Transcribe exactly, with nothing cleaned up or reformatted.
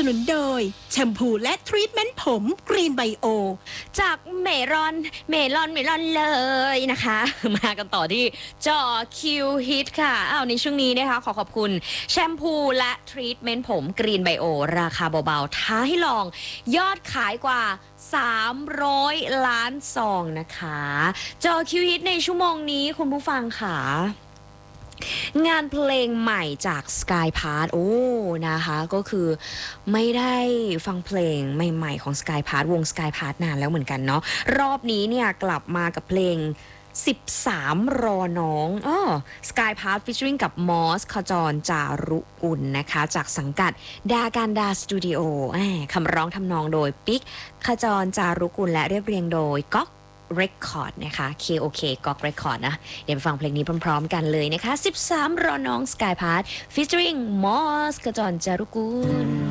นุนโดยแชมพูและทรีทเมนต์ผมกรีนไบโอจากเมรอนเมรอนเมรอนเลยนะคะมากันต่อที่จอคิวฮิตค่ะอ้าวในช่วงนี้นะคะขอขอบคุณแชมพูและทรีทเมนต์ผมกรีนไบโอราคาเบาๆท้าให้ลองยอดขายกว่าสามร้อยล้านซองนะคะจอคิวฮิตในชั่วโมงนี้คุณผู้ฟังค่ะงานเพลงใหม่จาก Sky Path โอ้นะคะก็คือไม่ได้ฟังเพลงใหม่ๆของ Sky Path วง Sky Path นานแล้วเหมือนกันเนาะรอบนี้เนี่ยกลับมากับเพลงสิบสามรอน้องอ้อ Sky Path featuring กับมอสขจรจารุกุลนะคะจากสังกัดดาการดาสตูดิโอคำร้องทำนองโดยปิ๊กขจรจารุกุลและเรียบเรียงโดยก๊อกRecord นะคะ เค โอ เค ก๊อก Record นะเดี๋ยวไปฟังเพลงนี้พร้อมๆกันเลยนะคะสิบสามรอน้อง Sky Path featuring มอสขจรจารุกุล